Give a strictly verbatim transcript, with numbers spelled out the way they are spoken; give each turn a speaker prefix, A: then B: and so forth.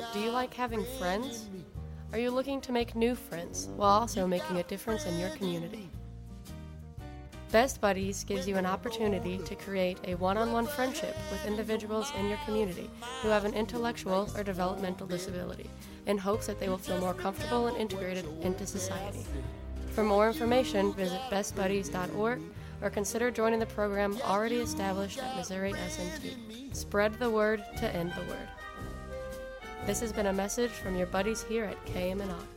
A: Do you like having friends? Are you looking to make new friends while also making a difference in your community? Best Buddies gives you an opportunity to create a one-on-one friendship with individuals in your community who have an intellectual or developmental disability, in hopes that they will feel more comfortable and integrated into society. For more information, visit best buddies dot org or consider joining the program already established at Missouri S N T. Spread the word to end the word. This has been a message from your buddies here at K M N R.